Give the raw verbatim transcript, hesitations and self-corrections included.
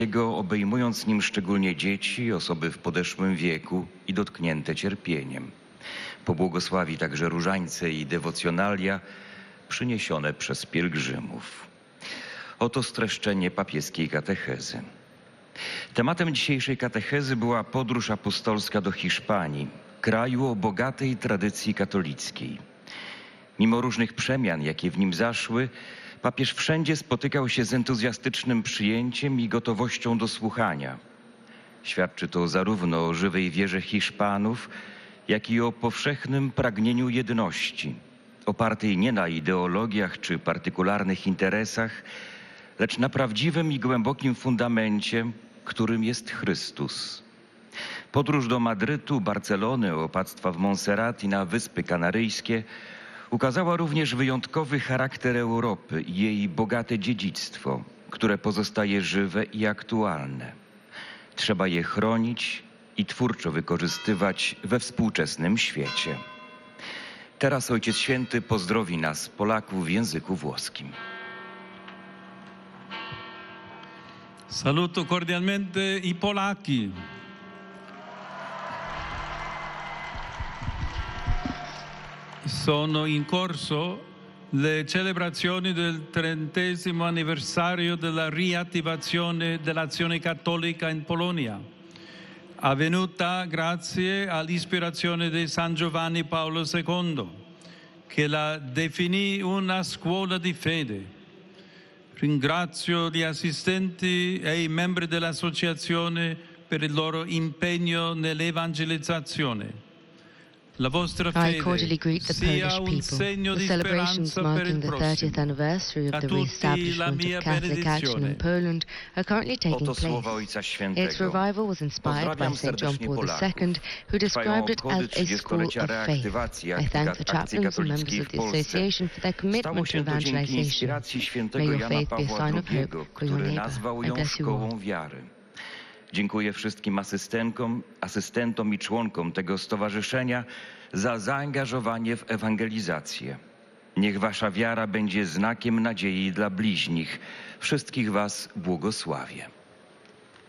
Jego, obejmując nim szczególnie dzieci, osoby w podeszłym wieku i dotknięte cierpieniem. Pobłogosławi także różańce i dewocjonalia przyniesione przez pielgrzymów. Oto streszczenie papieskiej katechezy. Tematem dzisiejszej katechezy była podróż apostolska do Hiszpanii, kraju o bogatej tradycji katolickiej. Mimo różnych przemian, jakie w nim zaszły, papież wszędzie spotykał się z entuzjastycznym przyjęciem i gotowością do słuchania. Świadczy to zarówno o żywej wierze Hiszpanów, jak i o powszechnym pragnieniu jedności, opartej nie na ideologiach czy partykularnych interesach, lecz na prawdziwym i głębokim fundamencie, którym jest Chrystus. Podróż do Madrytu, Barcelony, opactwa w Montserrat i na Wyspy Kanaryjskie ukazała również wyjątkowy charakter Europy i jej bogate dziedzictwo, które pozostaje żywe i aktualne. Trzeba je chronić i twórczo wykorzystywać we współczesnym świecie. Teraz Ojciec Święty pozdrowi nas, Polaków, w języku włoskim. Saluto cordialmente i Polacchi. Sono in corso le celebrazioni del trentesimo anniversario della riattivazione dell'azione cattolica in Polonia, avvenuta grazie all'ispirazione di San Giovanni Paolo secondo, che la definì una scuola di fede. Ringrazio gli assistenti e i membri dell'associazione per il loro impegno nell'evangelizzazione. La vostra I fede cordially greet the sia Polish un people. segno The di celebrations speranza per marking il the prossimo. thirtieth anniversary of A the tutti la re-establishment mia of Catholic action in benedizione. Poland are currently taking Oto słowa place. Ojca Its Świętego. revival was inspired by Pozdrawiam Saint John serdecznie Paul the Polaków. Second, who Trwają described it obchody as a school trzydziestolecia of faith. reaktywacji I akcji thank the chaplains and members katolickiej of w the Polsce. association for their Stało commitment to się to dzięki evangelization. inspiracji May świętego your Jana faith be a Pawła sign of hope drugiego, for your który neighbor. nazwał I ją bless you all. szkołą wiary. Dziękuję wszystkim asystentkom, asystentom i członkom tego stowarzyszenia za zaangażowanie w ewangelizację. Niech wasza wiara będzie znakiem nadziei dla bliźnich. Wszystkich was błogosławię.